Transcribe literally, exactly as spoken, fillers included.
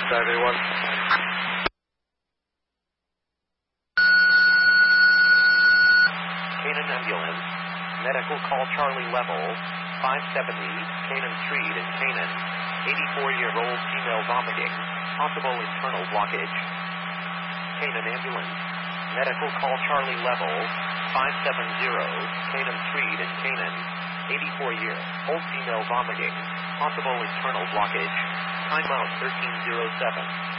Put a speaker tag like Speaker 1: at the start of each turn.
Speaker 1: nine eight one.
Speaker 2: Canaan Ambulance. Medical call Charlie level five seventy, Canaan Street in Canaan. eighty-four-year-old female vomiting. Possible internal blockage. Canaan Ambulance. Medical call Charlie level five seventy, Canaan Street in Canaan. eighty-four-year-old female vomiting. Possible internal blockage. Timeout thirteen oh seven.